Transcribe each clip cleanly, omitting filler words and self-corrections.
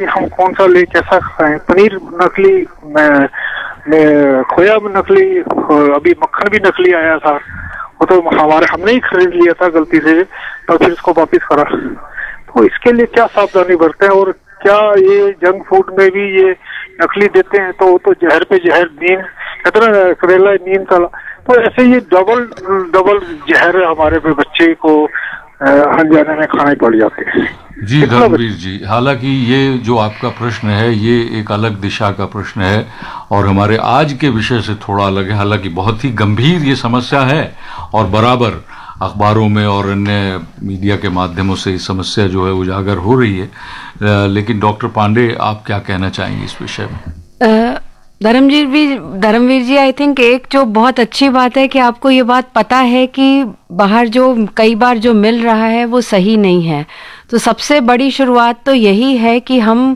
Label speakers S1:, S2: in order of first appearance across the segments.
S1: कि हम कौन सा ले कैसा खाएं। पनीर नकली, खोया भी नकली, अभी मक्खन भी नकली आया था, वो तो हमने ही खरीद लिया था गलती से, तो फिर इसको वापिस करा। तो इसके लिए क्या सावधानी बरतें, और क्या ये जंक फूड में भी ये नकली देते हैं, तो वो तो जहर पे जहर, नींद कहते ना करेला नींद का, तो ऐसे ये डबल जहर हमारे पे बच्चे को अनजाने में खाने पड़ जाते हैं।
S2: जी धर्मवीर जी, हालांकि ये जो आपका प्रश्न है ये एक अलग दिशा का प्रश्न है और हमारे आज के विषय से थोड़ा अलग है। हालांकि बहुत ही गंभीर ये समस्या है और बराबर अखबारों में और अन्य मीडिया के माध्यमों से इस समस्या जो है उजागर हो रही है। लेकिन डॉक्टर पांडे, आप क्या कहना चाहेंगे इस विषय में?
S3: धर्मवीर जी, आई थिंक एक जो बहुत अच्छी बात है कि आपको ये बात पता है कि बाहर जो कई बार जो मिल रहा है वो सही नहीं है। तो सबसे बड़ी शुरुआत तो यही है कि हम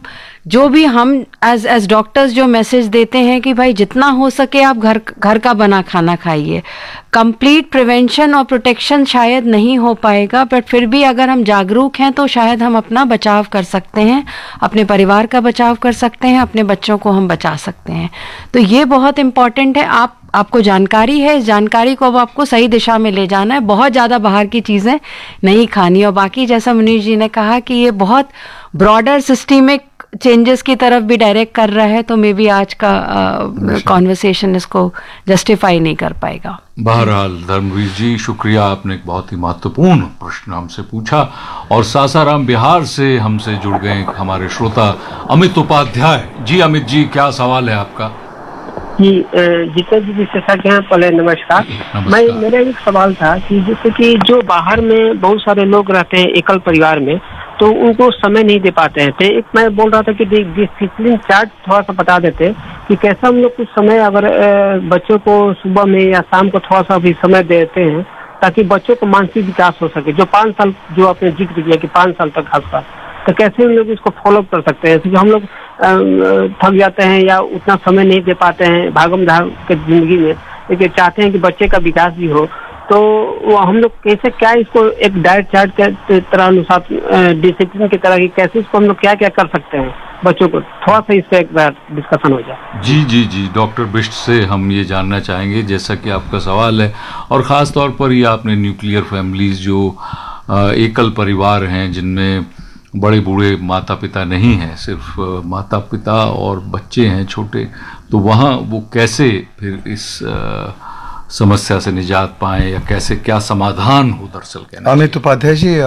S3: एज डॉक्टर्स जो मैसेज देते हैं कि भाई जितना हो सके आप घर का बना खाना खाइए। कंप्लीट प्रिवेंशन और प्रोटेक्शन शायद नहीं हो पाएगा, बट फिर भी अगर हम जागरूक हैं तो शायद हम अपना बचाव कर सकते हैं, अपने परिवार का बचाव कर सकते हैं, अपने बच्चों को हम बचा सकते हैं। तो ये बहुत इम्पॉर्टेंट है। आपको जानकारी है, इस जानकारी को अब आपको सही दिशा में ले जाना है। बहुत ज़्यादा बाहर की चीज़ें नहीं खानी। और बाकी जैसा मुनीश जी ने कहा कि ये बहुत ब्रॉडर सिस्टमिक चेंजेस की तरफ भी डायरेक्ट कर रहा है, तो मे बी आज का कॉन्वर्सेशन इसको जस्टिफाई नहीं कर पाएगा।
S2: बहरहाल धर्मवीर जी, शुक्रिया, आपने एक बहुत ही महत्वपूर्ण प्रश्न हमसे पूछा। और सासाराम बिहार से हमसे जुड़ गए हमारे श्रोता अमित उपाध्याय। जी अमित जी, क्या सवाल है आपका?
S4: जी जीतन जी विशेषज्ञ हैं, पहले नमस्कार। मेरा एक सवाल था कि जैसे कि जो बाहर में बहुत सारे लोग रहते हैं एकल परिवार में, तो उनको समय नहीं दे पाते हैं। तो एक मैं बोल रहा था कि डिसिप्लिन चार्ट थोड़ा सा बता देते कि कैसा हम लोग कुछ समय अगर बच्चों को सुबह में या शाम को थोड़ा सा भी समय देते हैं ताकि बच्चों को मानसिक विकास हो सके। जो 5 साल जो आपने जिक्र किया कि 5 साल तक आसपास, तो कैसे हम लोग इसको फॉलो कर सकते हैं? क्योंकि हम लोग थक जाते हैं या उतना समय नहीं दे पाते हैं भागम भाग के जिंदगी में, लेकिन चाहते हैं कि बच्चे का विकास भी हो। तो वो हम लोग कैसे, क्या इसको एक डाइट चार्ट के तरह अनुसार डिसिप्लिन की तरह की कैसे इसको हम लोग क्या क्या कर सकते हैं बच्चों को? थोड़ा सा इस पर एक बार डिस्कशन हो जाए।
S2: जी, डॉक्टर बिष्ट से हम ये जानना चाहेंगे, जैसा कि आपका सवाल है, और ख़ास तौर पर ये आपने न्यूक्लियर फैमिलीज जो एकल परिवार हैं जिनमें बड़े बूढ़े माता पिता नहीं हैं, सिर्फ माता पिता और बच्चे हैं छोटे, तो वहाँ वो कैसे फिर इस समस्या से निजात पाएं या कैसे, क्या समाधान हो दरअसल कहना?
S5: अमित उपाध्याय जी,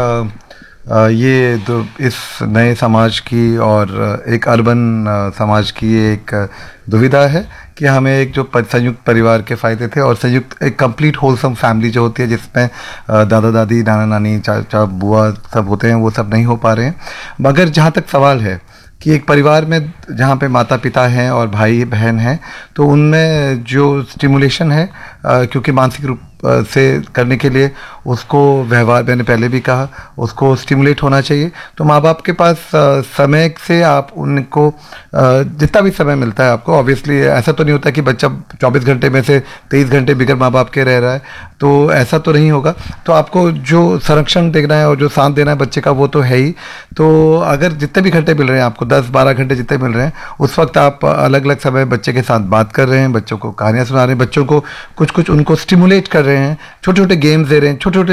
S5: ये इस नए समाज की और एक अर्बन समाज की एक दुविधा है कि हमें एक जो संयुक्त परिवार के फ़ायदे थे और संयुक्त एक कंप्लीट होलसम फैमिली जो होती है जिसमें दादा दादी, नाना नानी, चाचा बुआ सब होते हैं, वो सब नहीं हो पा रहे हैं। मगर जहाँ तक सवाल है कि एक परिवार में जहाँ पे माता पिता हैं और भाई बहन हैं, तो उनमें जो स्टिमुलेशन है, क्योंकि मानसिक रूप से करने के लिए उसको व्यवहार, मैंने पहले भी कहा, उसको स्टिमुलेट होना चाहिए। तो माँ बाप के पास समय से आप उनको जितना भी समय मिलता है आपको, ऑब्वियसली ऐसा तो नहीं होता कि बच्चा 24 घंटे में से 23 घंटे बिगर माँ बाप के रह रहा है, तो ऐसा तो नहीं होगा। तो आपको जो संरक्षण देना है और जो साथ देना है बच्चे का, वो तो है ही। तो अगर जितने भी घंटे मिल रहे हैं आपको, 10-12 घंटे जितने मिल रहे हैं, उस वक्त आप अलग अलग समय बच्चे के साथ बात कर रहे हैं, बच्चों को कहानियाँ सुना रहे हैं, बच्चों को कुछ उनको स्टिमुलेट कर रहे हैं, छोटे छोटे गेम्स दे रहे हैं, छोटे छोटे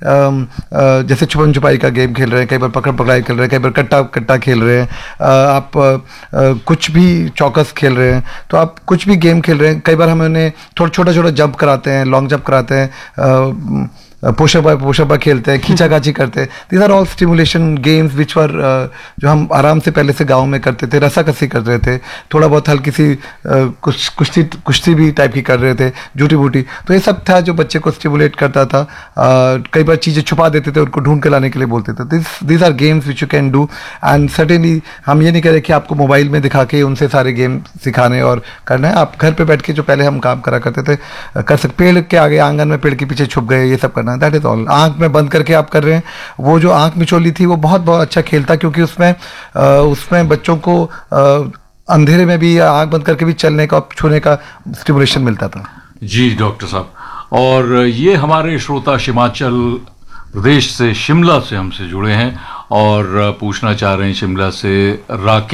S5: जैसे छुपन छुपाई का गेम खेल रहे हैं, कई बार पकड़ पकड़ाई खेल रहे हैं, कई बार कट्टा कट्टा खेल रहे हैं, आप कुछ भी चौकस खेल रहे हैं, तो आप कुछ भी गेम खेल रहे हैं। कई बार हम उन्हें थोड़ा छोटा जंप कराते हैं, लॉन्ग जंप कराते हैं, पुशअप खेलते हैं, खींचा खाची करते हैं। These are all stimulation games which वर जो हम आराम से पहले से गांव में करते थे, रस्साकसी कर रहे थे, थोड़ा बहुत हल्की सी कुश्ती भी टाइप की कर रहे थे, जूटी बूटी। तो ये सब था जो बच्चे को स्टिमुलेट करता था। कई बार चीज़ें छुपा देते थे, उनको ढूंढ के लाने के लिए बोलते थे। These are games which you can do, and certainly हम ये नहीं कह रहे कि आपको मोबाइल में दिखा के उनसे सारे गेम सिखाने और करना है। आप घर पे बैठ के जो पहले हम काम करा करते थे कर सकते। पेड़ के आगे आंगन में पेड़ के पीछे छुप गए, ये सब करना, दैट इज ऑल। आंख में बंद करके आप कर रहे हैं। वो जो आंख मिचोली थी वो बहुत अच्छा खेल था, क्योंकि उसमें बच्चों को अंधेरे में भी आंख बंद करके भी चलने का, छूने का स्टिमुलेशन मिलता था। जी
S2: डॉक्टर साहब, और ये हमारे श्रोता हिमाचल प्रदेश से, शिमला से हमसे जुड़े हैं और पूछना चाह रहे हैं, शिमला से राकेश